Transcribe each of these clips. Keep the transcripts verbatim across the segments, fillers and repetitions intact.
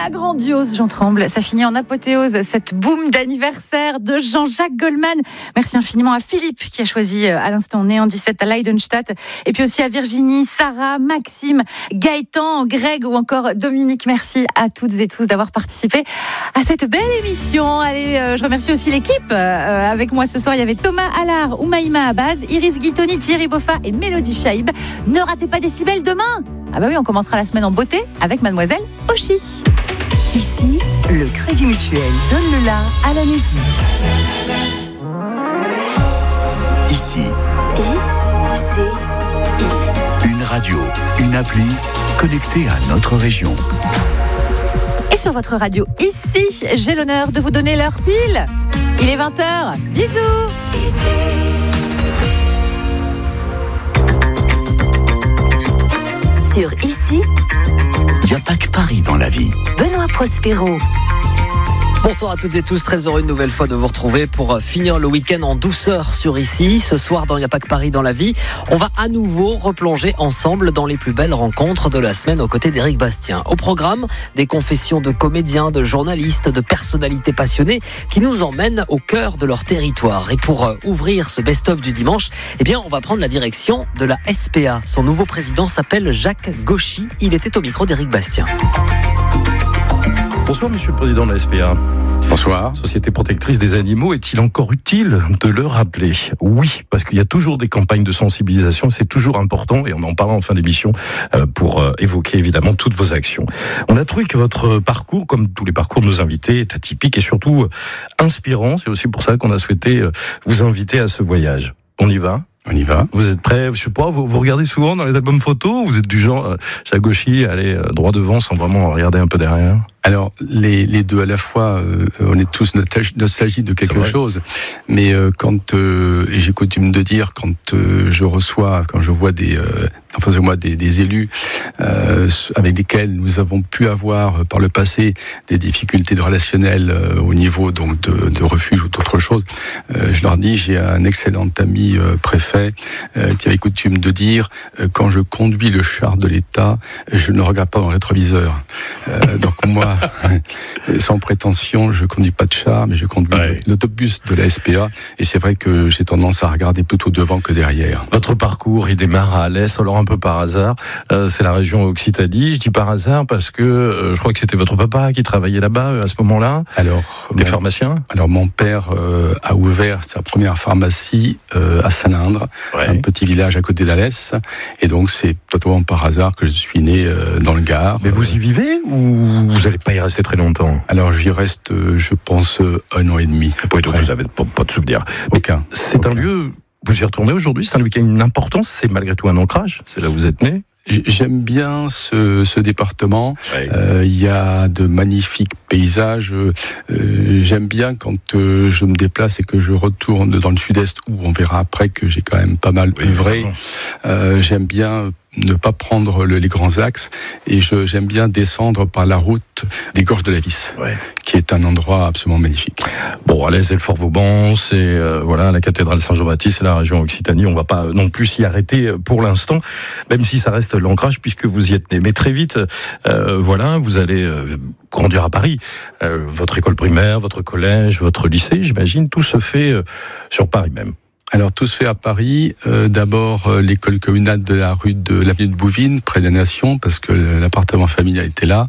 la grandiose Jean Tremble. Ça finit en apothéose, cette boum d'anniversaire de Jean-Jacques Goldman. Merci infiniment à Philippe qui a choisi à l'instant néant dix-sept à Leidenstadt. Et puis aussi à Virginie, Sarah, Maxime, Gaëtan, Greg ou encore Dominique. Merci à toutes et tous d'avoir participé à cette belle émission. Allez, euh, je remercie aussi l'équipe. Euh, avec moi ce soir, il y avait Thomas Allard, Oumaïma Abaz, Iris Guitoni, Thierry Boffa et Mélodie Chaïb. Ne ratez pas Décibel demain. Ah bah oui, on commencera la semaine en beauté avec Mademoiselle Ochi. Ici, le Crédit Mutuel donne le la à la musique. Ici. I, C, I. Une radio, une appli connectée à notre région. Et sur votre radio, ici, j'ai l'honneur de vous donner l'heure pile. Il est vingt heures. Bisous. Ici. Sur Ici, Il n'y a pas que Paris dans la vie. Benoît Prospero. Bonsoir à toutes et tous, très heureux une nouvelle fois de vous retrouver pour finir le week-end en douceur sur Ici. Ce soir dans Il n'y a pas que Paris dans la vie, on va à nouveau replonger ensemble dans les plus belles rencontres de la semaine aux côtés d'Éric Bastien. Au programme, des confessions de comédiens, de journalistes, de personnalités passionnées qui nous emmènent au cœur de leur territoire. Et pour ouvrir ce best-of du dimanche, eh bien, on va prendre la direction de la S P A. Son nouveau président s'appelle Jacques Gauchy. Il était au micro d'Éric Bastien. Bonsoir Monsieur le Président de la S P A. Bonsoir. Société protectrice des animaux, est-il encore utile de le rappeler ? Oui, parce qu'il y a toujours des campagnes de sensibilisation, c'est toujours important, et on en parlera en fin d'émission pour évoquer évidemment toutes vos actions. On a trouvé que votre parcours, comme tous les parcours de nos invités, est atypique et surtout inspirant. C'est aussi pour ça qu'on a souhaité vous inviter à ce voyage. On y va ? On y va. Vous êtes prêts ? Je sais pas, vous, vous regardez souvent dans les albums photos ? Vous êtes du genre, euh, Jacques Gauchy, aller euh, droit devant sans vraiment regarder un peu derrière ? Alors, les, les deux à la fois, euh, on est tous nostalgiques de quelque chose, mais euh, quand, euh, et j'ai coutume de dire, quand euh, je reçois, quand je vois des, euh, en face de moi des, des élus euh, avec lesquels nous avons pu avoir euh, par le passé des difficultés de relationnel euh, au niveau donc de, de refuge ou d'autres choses, euh, je leur dis, j'ai un excellent ami euh, préfet euh, qui avait coutume de dire, euh, quand je conduis le char de l'État, je ne regarde pas dans le rétroviseur. Euh, donc moi, sans prétention, je conduis pas de char, mais je conduis ouais. l'autobus de la S P A, et c'est vrai que j'ai tendance à regarder plutôt devant que derrière. Votre parcours, il démarre à Alès, alors un peu par hasard, euh, c'est la région Occitanie. Je dis par hasard parce que euh, je crois que c'était votre papa qui travaillait là-bas euh, à ce moment-là. Alors, des mon, pharmaciens. Alors mon père euh, a ouvert sa première pharmacie euh, à Salindre, ouais. un petit village à côté d'Alès, et donc c'est totalement par hasard que je suis né euh, dans le Gard. Mais vous y vivez ou vous n'allez pas y rester très longtemps ? Alors j'y reste, je pense, un an et demi. Oui, donc vous n'avez pas, pas de souvenirs. Aucun. C'est Aucun. un lieu, vous y retournez aujourd'hui, c'est un lieu qui a une importance, c'est malgré tout un ancrage, c'est là où vous êtes né ? J'aime bien ce, ce département. Il oui. euh, y a de magnifiques paysages. Euh, j'aime bien quand euh, je me déplace et que je retourne dans le sud-est, où on verra après que j'ai quand même pas mal oui, œuvré. Euh, j'aime bien ne pas prendre le, les grands axes, et je, j'aime bien descendre par la route des Gorges de la Vis, ouais. qui est un endroit absolument magnifique. Bon, Alès, c'est le Fort Vauban, c'est euh, voilà la cathédrale Saint-Jean-Baptiste, c'est la région Occitanie. On va pas non plus s'y arrêter pour l'instant, même si ça reste l'ancrage puisque vous y êtes né. Mais très vite, euh, voilà, vous allez euh, grandir à Paris. Euh, votre école primaire, votre collège, votre lycée, j'imagine, tout se fait euh, sur Paris même. Alors tout se fait à Paris. Euh, d'abord euh, l'école communale de la rue de l'avenue de Bouvines, près de la Nation, parce que l'appartement familial était là.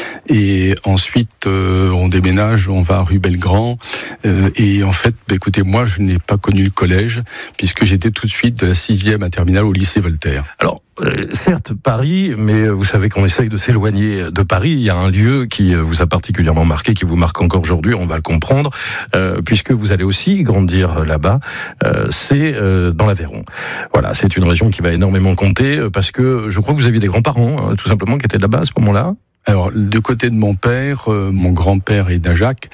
Et ensuite euh, on déménage, on va à rue Belgrand. Euh, et en fait, bah, écoutez, moi je n'ai pas connu le collège, puisque j'étais tout de suite de la sixième à terminale au lycée Voltaire. Alors Euh, certes, Paris, mais vous savez qu'on essaye de s'éloigner de Paris. Il y a un lieu qui vous a particulièrement marqué, qui vous marque encore aujourd'hui, on va le comprendre, euh, puisque vous allez aussi grandir là-bas, euh, c'est euh, dans l'Aveyron. Voilà, c'est une région qui va énormément compter, parce que je crois que vous aviez des grands-parents, hein, tout simplement, qui étaient là-bas à ce moment-là. Alors, du côté de mon père, euh, mon grand-père est d'Ajac,